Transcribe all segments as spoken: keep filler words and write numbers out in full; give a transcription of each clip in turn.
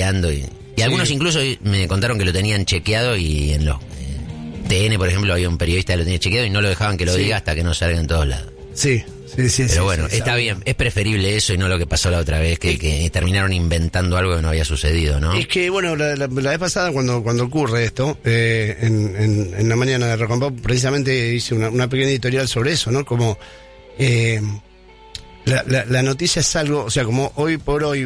chequeando y, y sí. Algunos incluso me contaron que lo tenían chequeado y en los eh, T N, por ejemplo, había un periodista que lo tenía chequeado y no lo dejaban que lo sí. diga hasta que no salga en todos lados. Sí, sí, sí. Pero sí, bueno, sí, está sabe. bien, es preferible eso y no lo que pasó la otra vez, que, que terminaron inventando algo que no había sucedido, ¿no? Es que, bueno, la, la, la vez pasada cuando, cuando ocurre esto, eh, en, en, en la mañana de Rock and Pop, precisamente hice una, una pequeña editorial sobre eso, ¿no? Como eh, la, la, la noticia es algo, o sea, como hoy por hoy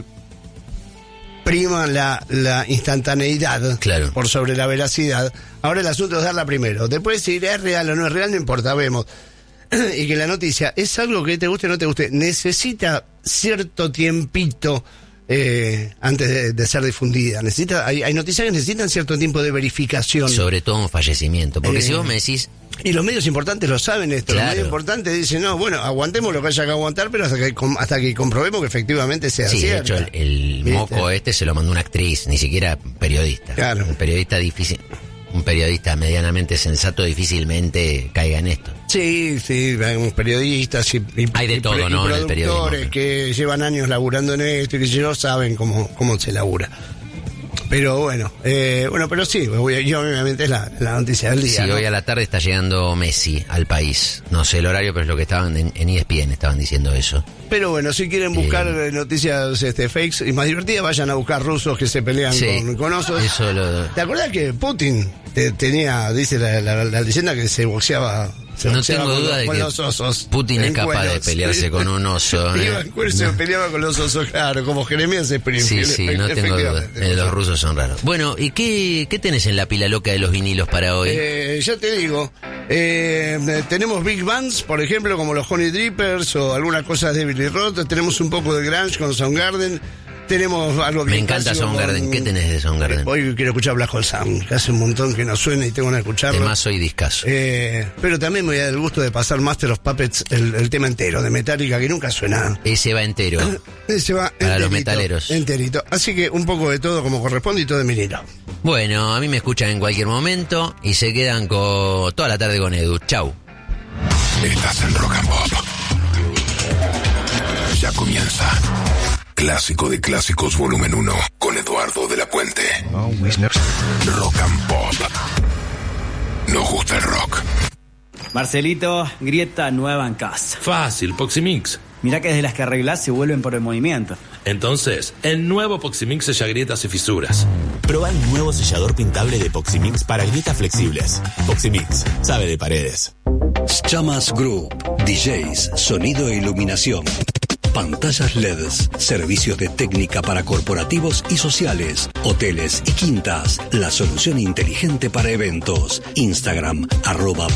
prima la, la instantaneidad claro. por sobre la veracidad. Ahora el asunto es darla primero. Después si es real o no es real, no importa, vemos. Y que la noticia es algo que te guste o no te guste, necesita cierto tiempito eh, antes de, de ser difundida. Necesita, hay, hay noticias que necesitan cierto tiempo de verificación. Sobre todo un fallecimiento, porque eh, si vos me decís... Y los medios importantes lo saben esto, claro. Los medios importantes dicen, no, bueno, aguantemos lo que haya que aguantar, pero hasta que, hasta que comprobemos que efectivamente sea sí, cierto. Sí, de hecho, el, el moco este se lo mandó una actriz, ni siquiera periodista. Claro. Un periodista difícil... Un periodista medianamente sensato difícilmente caiga en esto. Sí, sí, hay periodistas y, y hay de y, todo, y, ¿no? y productores que llevan años laburando en esto y que ellos saben cómo, cómo se labura. Pero bueno, eh, bueno, pero sí, yo obviamente es la, la noticia del día. Sí, ¿no? Hoy a la tarde está llegando Messi al país. No sé el horario, pero es lo que estaban en, en E S P N, estaban diciendo eso. Pero bueno, si quieren buscar eh, noticias este, fakes y más divertidas, vayan a buscar rusos que se pelean sí, con, con osos. Eso lo... ¿Te acuerdas que Putin te, tenía, dice la, la, la leyenda, que se boxeaba? Se no boxeaba tengo con, duda de con que los osos Putin es capaz cueros. de pelearse con un oso. ¿eh? Iba en cuero y se peleaba con los osos, claro, como Jeremías Springfield. Sí, sí, no tengo duda. Eh, los rusos son raros. Bueno, ¿y qué, qué tenés en la pila loca de los vinilos para hoy? Eh, ya te digo, eh, tenemos big bands, por ejemplo, como los Honey Drippers o algunas cosas de Billy Roth. Tenemos un poco de grunge con Soundgarden. Tenemos algo Me encanta Soundgarden. con... ¿Qué tenés de Soundgarden? Hoy quiero escuchar Black Hole Sound, que hace un montón que no suena y tengo que escucharlo. Además soy discazo. Eh, pero también me voy a dar el gusto de pasar Master of Puppets, el, el tema entero de Metallica, que nunca suena. Ese va entero. Ese va para enterito, los metaleros. Enterito. Así que un poco de todo como corresponde y todo de vinilo. Bueno, a mí me escuchan en cualquier momento y se quedan con toda la tarde con Edu. Chau. Estás en Rock and Pop. Ya comienza. Clásico de Clásicos Volumen uno con Eduardo de la Puente. Rock and Pop. Nos gusta el rock. Marcelito, grieta nueva en casa. Fácil, Poximix. Mirá que desde las que arreglás se vuelven por el movimiento. Entonces, el nuevo Poximix sella grietas y fisuras. Proba el nuevo sellador pintable de Poximix para grietas flexibles. Poximix, sabe de paredes. Chamas Group, D Js, sonido e iluminación. Pantallas L E Ds, servicios de técnica para corporativos y sociales, hoteles y quintas, la solución inteligente para eventos. Instagram, arroba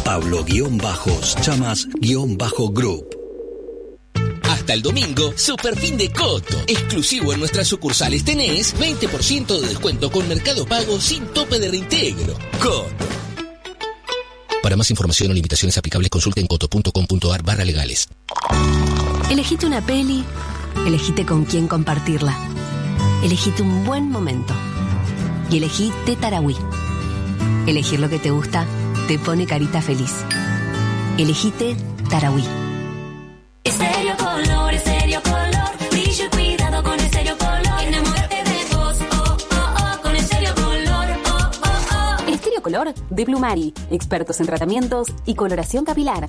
Pablo-Chamas-Group. Hasta el domingo, super fin de Coto. Exclusivo en nuestras sucursales tenés veinte por ciento de descuento con Mercado Pago sin tope de reintegro. Coto. Para más información o limitaciones aplicables, consulte en coto.com.ar barra legales. Elegite una peli, elegite con quién compartirla. Elegite un buen momento. Y elegí Té Tarahui. Elegir lo que te gusta te pone carita feliz. Elegite Tarahui. Estéreo Color, Estéreo Color, brillo y cuidado con Estéreo Color. Enamórate de vos, oh, oh, oh, con Estéreo Color, oh, oh, oh. Estéreo Color de Plumari, expertos en tratamientos y coloración capilar.